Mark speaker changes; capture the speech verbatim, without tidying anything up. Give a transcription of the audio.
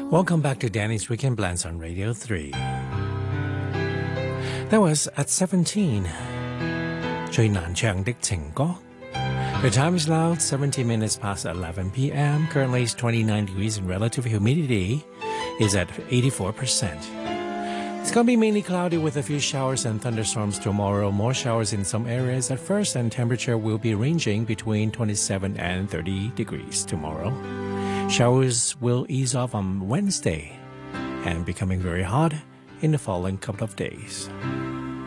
Speaker 1: Welcome back to Danny's Weekend Blends on Radio three. That was at seventeen. 最難唱的情歌. The time is now seventeen minutes past eleven p m Currently it's twenty-nine degrees and relative humidity is at eighty-four percent. It's going to be mainly cloudy with a few showers and thunderstorms tomorrow. More showers in some areas at first, and temperature will be ranging between twenty-seven and thirty degrees tomorrow. Showers will ease off on Wednesday and becoming very hot in the following couple of days.